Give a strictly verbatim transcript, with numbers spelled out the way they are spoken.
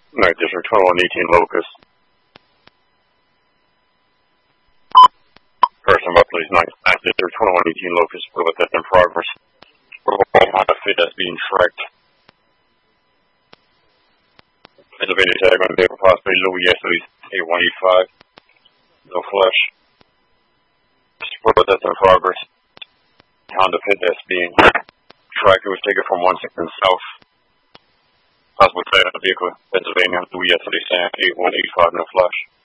Night District twenty-one eighteen Locust. Person up, please. Night District twenty-one eighteen Locust. With that's in progress. We're going on a fit that's being tracked. Pennsylvania tag on the vehicle, possibly Louis S. eight one eight five. No flush. But that's in progress. Honda Fit that's being tracked. It was taken from one second south. Possible tag on the vehicle, Pennsylvania, Louis S. eight one eight five, no flush.